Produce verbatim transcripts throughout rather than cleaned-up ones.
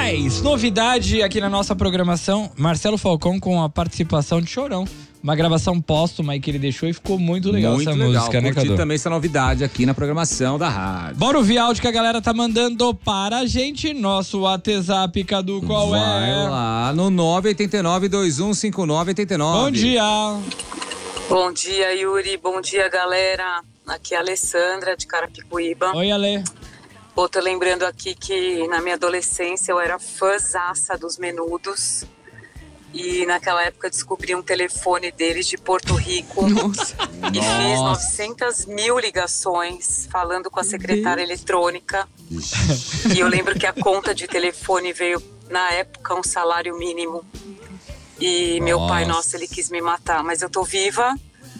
Mais novidade aqui na nossa programação, Marcelo Falcão com a participação de Chorão. Uma gravação póstuma aí que ele deixou e ficou muito legal muito essa legal. música, né, Curti Cadu? também essa novidade aqui na programação da rádio. Bora ouvir áudio que a galera tá mandando para a gente. Nosso WhatsApp, Cadu, qual Vai é? Vai lá no nove oito nove, dois um cinco nove oito nove. Bom dia! Bom dia, Yuri. Bom dia, galera. Aqui é a Alessandra, de Carapicuíba. Oi, Ale. Pô, tô lembrando aqui que na minha adolescência eu era fãzaça dos Menudos. E naquela época descobri um telefone deles de Porto Rico. Nossa. E Nossa. fiz novecentas mil ligações falando com a secretária eletrônica. E eu lembro que a conta de telefone veio, na época, um salário mínimo. E nossa. Meu pai, nossa, ele quis me matar. Mas eu tô viva.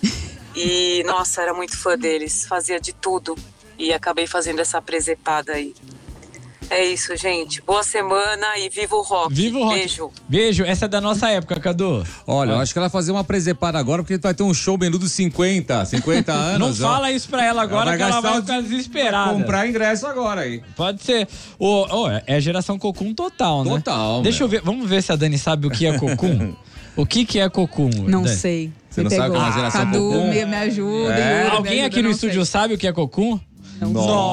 E, nossa, era muito fã deles. Fazia de tudo. E acabei fazendo essa presepada aí. É isso, gente. Boa semana e viva o rock. Viva o rock. Beijo. Beijo. Essa é da nossa época, Cadu. Olha, eu acho que ela vai fazer uma presepada agora, porque vai ter um show Menudo cinquenta, cinquenta anos. Não fala isso pra ela agora, ela que ela vai ficar desesperada. Comprar ingresso agora aí. Pode ser. Oh, oh, é geração Cocum total, né? Total. Deixa meu. eu ver. Vamos ver se a Dani sabe o que é Cocum. O que que é Cocum? Não Dani? sei. Você não sabe como é a geração Cadu, Cocum? me, me ajuda. É. Yuri, Alguém me aqui no ajuda, estúdio sei. sabe o que é Cocum? Não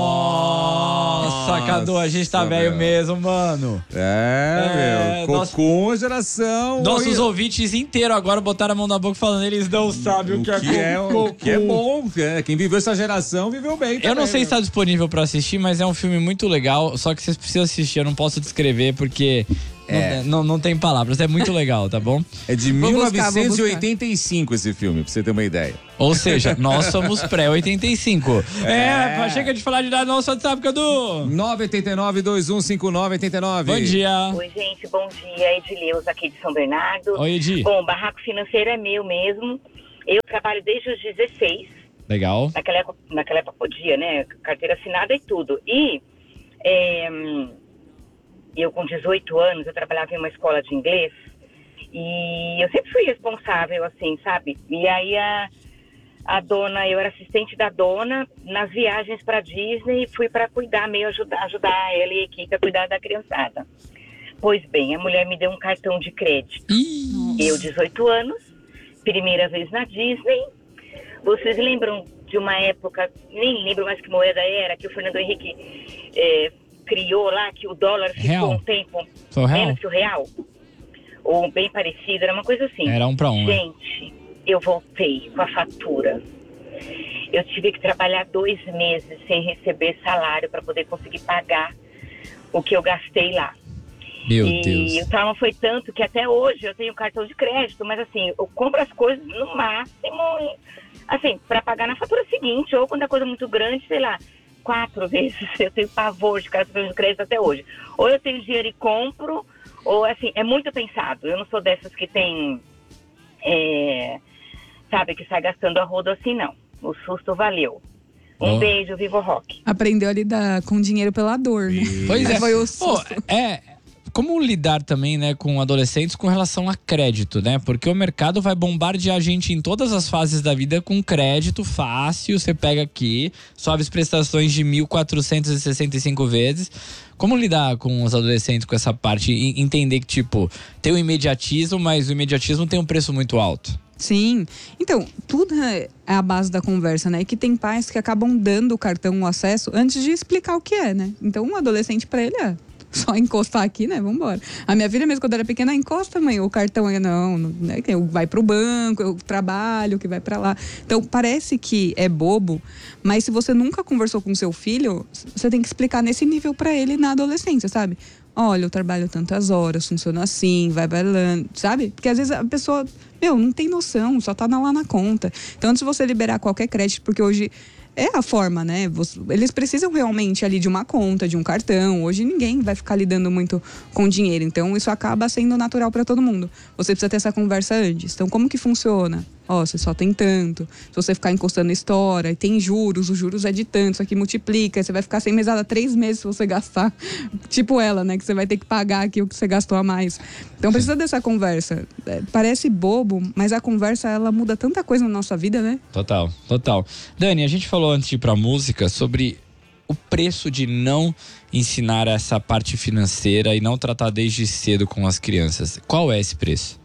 Nossa, Cadu, a gente tá Nossa, velho meu. mesmo, mano. É, É, meu. nossa- Cocum, geração. Nossos Oi. ouvintes inteiros agora botaram a mão na boca falando eles não sabem o que é, que é, Cocum. o que é bom. É, quem viveu essa geração viveu bem também. Eu não sei se né? está disponível pra assistir, mas é um filme muito legal. Só que vocês precisam assistir, eu não posso descrever porque É. não, não, não tem palavras. É muito legal, tá bom? É de Vou mil buscar, vou novecentos e oitenta e cinco esse filme, pra você ter uma ideia. Ou seja, nós somos pré-oitenta e cinco. É, é, chega de falar de idade, nosso WhatsApp, Cadu. nove oito nove, dois um cinco nove oito nove. Bom dia. Oi, gente, bom dia. Edileuza aqui de São Bernardo. Oi, Edi. Bom, barraco financeiro é meu mesmo. Eu trabalho desde os dezesseis. Legal. Naquela época, naquela época podia, né? Carteira assinada e tudo. E é, eu com dezoito anos, eu trabalhava em uma escola de inglês. E eu sempre fui responsável, assim, sabe? E aí a, a dona, eu era assistente da dona nas viagens para Disney e fui para cuidar, meio ajudar, ajudar ela e a equipe a cuidar da criançada. Pois bem, a mulher me deu um cartão de crédito. Ih, Eu, dezoito anos, primeira vez na Disney. Vocês lembram de uma época, nem lembro mais que moeda era, que o Fernando Henrique é, criou lá, que o dólar ficou Real. um tempo Foi o real? menos que o real? Ou bem parecido, era uma coisa assim. Era um pra um, né? Gente, eu voltei com a fatura. Eu tive que trabalhar dois meses sem receber salário para poder conseguir pagar o que eu gastei lá. Meu e Deus. o trauma foi tanto que até hoje eu tenho cartão de crédito, mas assim, eu compro as coisas no máximo, assim, para pagar na fatura seguinte, ou quando é coisa muito grande, sei lá, quatro vezes. Eu tenho pavor de cartão de crédito até hoje. Ou eu tenho dinheiro e compro, ou assim, é muito pensado. Eu não sou dessas que tem, é, sabe, que sai gastando a rodo assim, não. O susto valeu. Um Oh. beijo, viva o rock. Aprendeu a lidar com dinheiro pela dor, né? Pois é. Foi o Pô, susto. é. Como lidar também, né, com adolescentes com relação a crédito, né? Porque o mercado vai bombardear a gente em todas as fases da vida com crédito fácil. Você pega aqui, sobe as prestações de mil quatrocentas e sessenta e cinco vezes. Como lidar com os adolescentes com essa parte e entender que, tipo, tem o imediatismo, mas o imediatismo tem um preço muito alto? Sim. Então, tudo é a base da conversa, né? E que tem pais que acabam dando o cartão, o acesso, antes de explicar o que é, né? Então, um adolescente, pra ele, é só encostar aqui, né? Vambora. A minha filha mesmo, quando era pequena, encosta, mãe, o cartão aí, não, não né? Eu vai pro banco, eu trabalho, que vai pra lá. Então, parece que é bobo, mas se você nunca conversou com seu filho, você tem que explicar nesse nível pra ele na adolescência, sabe? Olha, eu trabalho tantas horas, funciona assim, vai bailando, sabe? Porque às vezes a pessoa, meu, não tem noção, só tá lá na conta. Então, antes de você liberar qualquer crédito, porque hoje é a forma, né? Eles precisam realmente ali de uma conta, de um cartão. Hoje ninguém vai ficar lidando muito com dinheiro. Então, isso acaba sendo natural para todo mundo. Você precisa ter essa conversa antes. Então, como que funciona? Ó, você só tem tanto. Se você ficar encostando, estoura. E tem juros. Os juros é de tanto. Isso aqui multiplica. Você vai ficar sem mesada três meses se você gastar. Tipo ela, né? Que você vai ter que pagar aqui o que você gastou a mais. Então, precisa dessa conversa. É, parece bobo, mas a conversa, ela muda tanta coisa na nossa vida, né? Total, total. Dani, a gente falou antes de ir pra música sobre o preço de não ensinar essa parte financeira e não tratar desde cedo com as crianças? Qual é esse preço?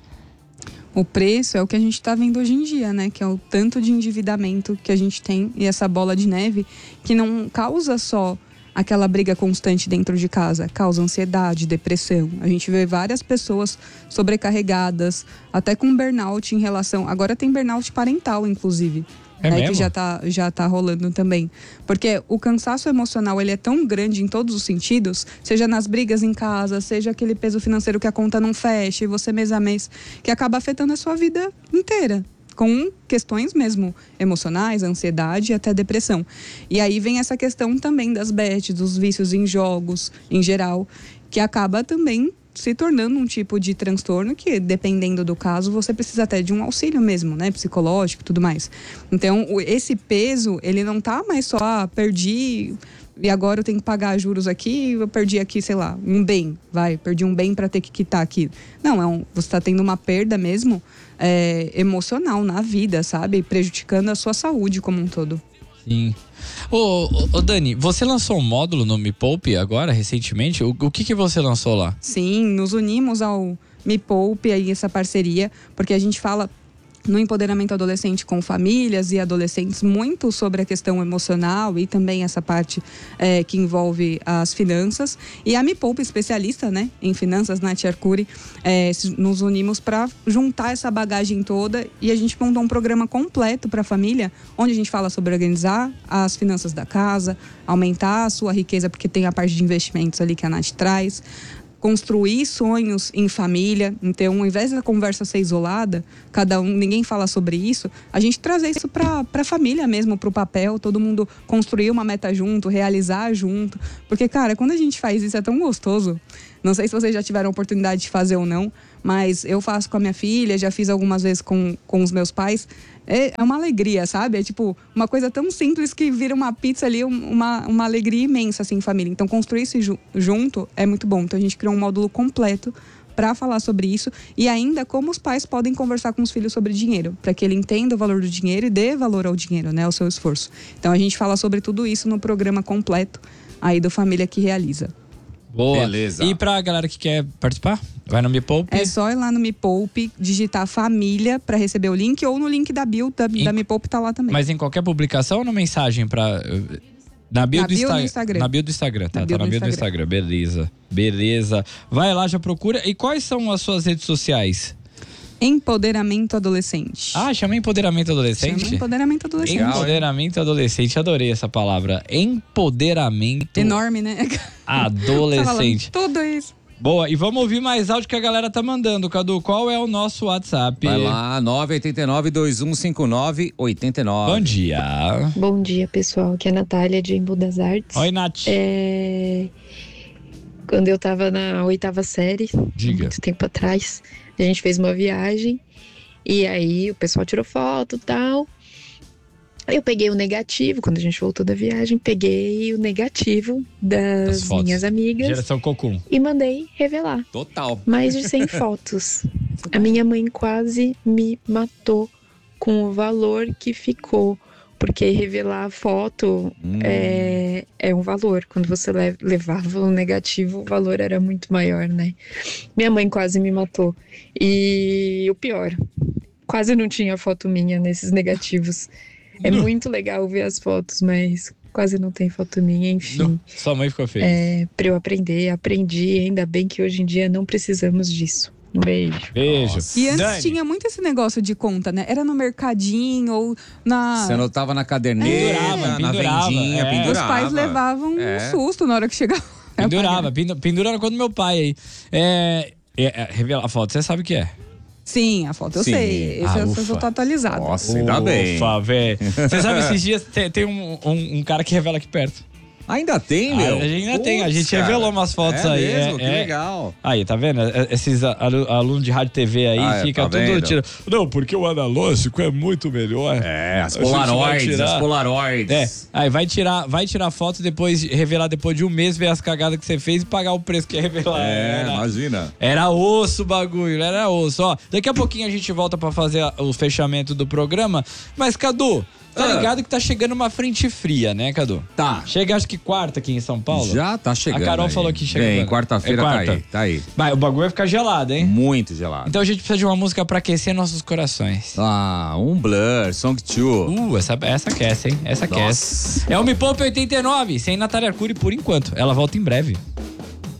O preço é o que a gente está vendo hoje em dia, né? Que é o tanto de endividamento que a gente tem e essa bola de neve que não causa só aquela briga constante dentro de casa, causa ansiedade, depressão. A gente vê várias pessoas sobrecarregadas, até com burnout em relação... Agora tem burnout parental, inclusive. É né, mesmo? que já tá, já tá rolando também. Porque o cansaço emocional, ele é tão grande em todos os sentidos, seja nas brigas em casa, seja aquele peso financeiro que a conta não fecha, e você mês a mês, que acaba afetando a sua vida inteira. Com questões mesmo emocionais, ansiedade e até depressão. E aí vem essa questão também das bets, dos vícios em jogos, em geral, que acaba também se tornando um tipo de transtorno que, dependendo do caso, você precisa até de um auxílio mesmo, né? Psicológico e tudo mais. Então, esse peso, ele não tá mais só, ah, perdi e agora eu tenho que pagar juros aqui, eu perdi aqui, sei lá, um bem, vai, perdi um bem para ter que quitar aqui. Não, é um, você tá tendo uma perda mesmo é, emocional na vida, sabe? Prejudicando a sua saúde como um todo. Sim. Ô, ô, ô Dani, você lançou um módulo no Me Poupe agora, recentemente? O, o que que você lançou lá? Sim, nos unimos ao Me Poupe, aí essa parceria, porque a gente fala no empoderamento adolescente com famílias e adolescentes muito sobre a questão emocional e também essa parte é, que envolve as finanças. E a Me Poupe, especialista, né, em finanças, Nath Arcuri, é, nos unimos para juntar essa bagagem toda e a gente montou um programa completo para a família, onde a gente fala sobre organizar as finanças da casa, aumentar a sua riqueza, porque tem a parte de investimentos ali que a Nath traz, construir sonhos em família. Então, ao invés da conversa ser isolada, cada um, ninguém fala sobre isso, a gente trazer isso para a família mesmo, para o papel, todo mundo construir uma meta junto, realizar junto. Porque, cara, quando a gente faz isso é tão gostoso. Não sei se vocês já tiveram a oportunidade de fazer ou não, mas eu faço com a minha filha, já fiz algumas vezes com, com os meus pais. É, é uma alegria, sabe? É tipo uma coisa tão simples que vira uma pizza ali, uma, uma alegria imensa, assim, em família. Então, construir isso ju- junto é muito bom. Então, a gente criou um módulo completo para falar sobre isso e ainda como os pais podem conversar com os filhos sobre dinheiro, para que ele entenda o valor do dinheiro e dê valor ao dinheiro, né? Ao seu esforço. Então, a gente fala sobre tudo isso no programa completo aí do Família que Realiza. Boa. Beleza. E pra galera que quer participar, vai no Me Poupe. É só ir lá no Me Poupe, digitar família para receber o link, ou no link da bio da, Em- da Me Poupe tá lá também. Mas em qualquer publicação ou na mensagem pra... Na bio, Na do, bio Insta- do Instagram. Na bio do Instagram, tá? Na bio tá na do bio do Instagram. Instagram, beleza. Beleza. Vai lá, já procura. E quais são as suas redes sociais? Empoderamento adolescente. Ah, chama Empoderamento Adolescente? Chama Empoderamento adolescente. Legal, hein? Empoderamento Adolescente, adorei essa palavra. Empoderamento Enorme, né? Adolescente. Tá falando tudo isso. Boa, e vamos ouvir mais áudio que a galera tá mandando. Cadu, qual é o nosso WhatsApp? Vai lá, nove oito nove, dois um cinco nove, oito nove. Bom dia. Bom dia, pessoal. Aqui é a Natália de Embu das Artes. Oi, Nath. É... Quando eu tava na oitava série, Diga. muito tempo atrás, a gente fez uma viagem e aí o pessoal tirou foto e tal. Eu peguei o negativo, quando a gente voltou da viagem, peguei o negativo Das das fotos. minhas amigas Geração Cocum. e mandei revelar. Total. Mais de cem fotos. A minha mãe quase me matou com o valor que ficou. Porque revelar a foto Hum. é, é um valor. Quando você le- levava o negativo, o valor era muito maior, né? Minha mãe quase me matou. E o pior, quase não tinha foto minha nesses negativos. É muito legal ver as fotos, mas quase não tem foto minha, enfim. Não, Sua mãe ficou feliz. É, pra eu aprender, aprendi. Ainda bem que hoje em dia não precisamos disso. Um beijo. Beijo. Nossa. E antes Dani, tinha muito esse negócio de conta, né? Era no mercadinho ou na... Você anotava na caderneta, Pendurava, na pendurava, vendinha, é. Os pendurava. pais levavam É. um susto na hora que chegava. pendurava. pendu- Pendurava quando meu pai aí. É, é, é, revelar a foto, você sabe o que é? Sim, a foto eu Sim. sei. Esse Ah, eu, ufa. eu tô atualizada. Nossa, ainda bem. Ufa, velho. Você sabe, esses dias tem, tem um, um, um cara que revela aqui perto. Ainda tem, meu? A gente ainda tem, a gente Putz, revelou cara. umas fotos é aí. Mesmo? é, que é. legal. Aí, tá vendo? Esses alu- alunos de rádio T V aí, Ah, é, fica tá tudo vendo? tirando. Não, porque o analógico é muito melhor. É, as A gente vai polaroids, tirar. as polaroids. É, aí vai tirar, vai tirar foto depois, revelar depois de um mês, ver as cagadas que você fez e pagar o preço que ia revelar. É, Era- imagina. Era osso o bagulho, era osso. Ó, daqui a pouquinho a gente volta pra fazer a- o fechamento do programa. Mas, Cadu, Tá Ah. ligado que tá chegando uma frente fria, né, Cadu? Tá. Chega acho que quarta aqui em São Paulo. Já tá chegando. A Carol aí. falou que chega Vem, agora. quarta-feira É tá quarta. aí. Tá aí. Vai, o bagulho vai ficar gelado, hein? Muito gelado. Então a gente precisa de uma música pra aquecer nossos corações. Ah, um Blur, Song dois. Uh, essa, essa aquece, hein? Essa aquece. Nossa. É o Me Poupe oitenta e nove, sem Natália Arcuri por enquanto. Ela volta em breve.